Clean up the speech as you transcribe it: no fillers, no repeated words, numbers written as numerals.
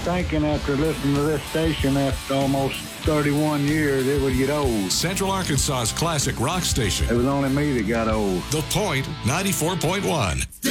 thinking after listening to this station after almost 31 years, it would get old. Central Arkansas's classic rock station. It was only me that got old. The Point 94.1.